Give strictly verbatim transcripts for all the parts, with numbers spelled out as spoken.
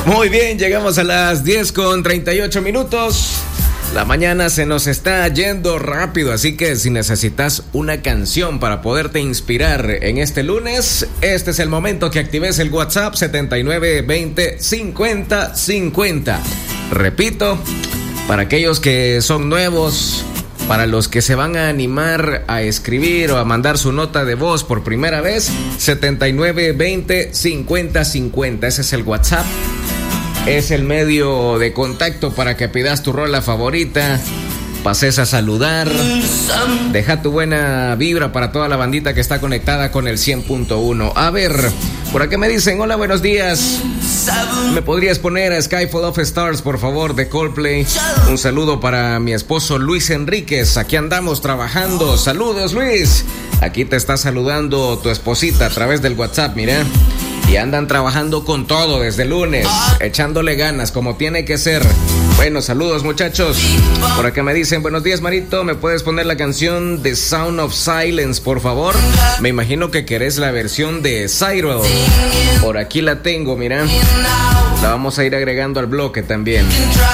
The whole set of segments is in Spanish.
Muy bien, llegamos a las diez con treinta y ocho minutos. La mañana se nos está yendo rápido, así que si necesitas una canción para poderte inspirar en este lunes, este es el momento que actives el WhatsApp setenta y nueve veinte cincuenta cincuenta. Repito, para aquellos que son nuevos, para los que se van a animar a escribir o a mandar su nota de voz por primera vez, setenta y nueve veinte cincuenta cincuenta. Ese es el WhatsApp. Es el medio de contacto para que pidas tu rola favorita, pases a saludar, deja tu buena vibra para toda la bandita que está conectada con el cien punto uno. A ver, por acá me dicen, hola, buenos días. ¿Me podrías poner a Sky Full of Stars, por favor, de Coldplay? Un saludo para mi esposo Luis Enríquez. Aquí andamos trabajando. Saludos, Luis. Aquí te está saludando tu esposita a través del WhatsApp, mira. Y andan trabajando con todo desde el lunes, echándole ganas como tiene que ser. Bueno, saludos muchachos. Por acá me dicen, buenos días Marito, ¿me puedes poner la canción de Sound of Silence, por favor? Me imagino que querés la versión de Cyril. Por aquí la tengo, mira. La vamos a ir agregando al bloque también.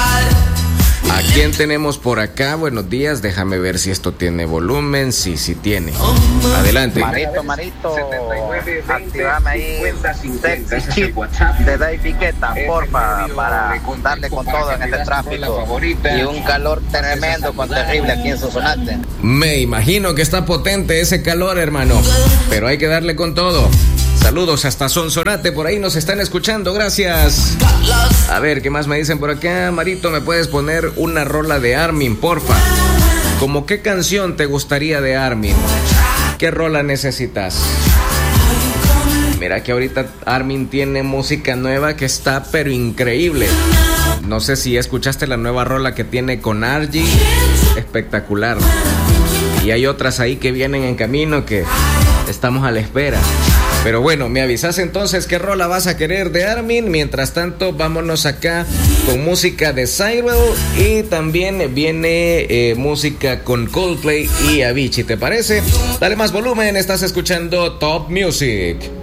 ¿A quién tenemos por acá? Buenos días, déjame ver si esto tiene volumen. Sí, sí tiene. Adelante. Marito, Marito, activame ahí Sexy Chip de David Guetta, porfa, para darle con todo en este tráfico. Y un calor tremendo, con terrible aquí en Sonsonate. Me imagino que está potente ese calor, hermano, pero hay que darle con todo. Saludos hasta Sonsonate, por ahí nos están escuchando, gracias. A ver, ¿qué más me dicen por acá? Marito, ¿me puedes poner una rola de Armin, porfa? ¿Cómo qué canción te gustaría de Armin? ¿Qué rola necesitas? Mira que ahorita Armin tiene música nueva que está pero increíble. No sé si escuchaste la nueva rola que tiene con Argy. Espectacular. Y hay otras ahí que vienen en camino que estamos a la espera. Pero bueno, me avisas entonces qué rola vas a querer de Armin. Mientras tanto, vámonos acá con música de Cyril. Y también viene eh, música con Coldplay y Avicii, ¿te parece? Dale más volumen, estás escuchando Top Music.